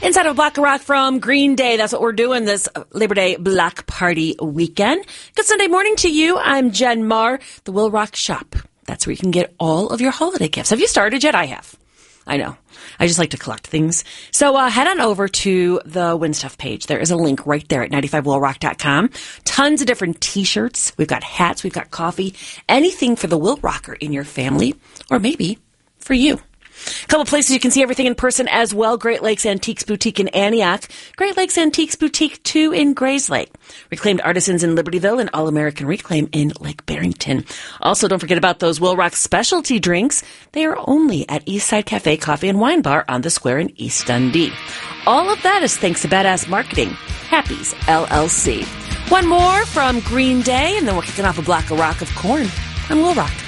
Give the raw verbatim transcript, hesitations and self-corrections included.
Inside of a Block of Rock from Green Day. That's what we're doing this Labor Day Block Party weekend. Good Sunday morning to you. I'm Jen Marr, the Will Rock Shop. That's where you can get all of your holiday gifts. Have you started yet? I have. I know. I just like to collect things. So uh, head on over to the Win Stuff page. There is a link right there at ninety-five will rock dot com. Tons of different t-shirts. We've got hats. We've got coffee. Anything for the Will Rocker in your family, or maybe for you. A couple places you can see everything in person as well. Great Lakes Antiques Boutique in Antioch. Great Lakes Antiques Boutique two in Grayslake. Reclaimed Artisans in Libertyville and All-American Reclaim in Lake Barrington. Also, don't forget about those Will Rock specialty drinks. They are only at Eastside Cafe Coffee and Wine Bar on the Square in East Dundee. All of that is thanks to Badass Marketing. Happy's L L C. One more from Green Day, and then we're kicking off a block of rock of corn on Will Rock.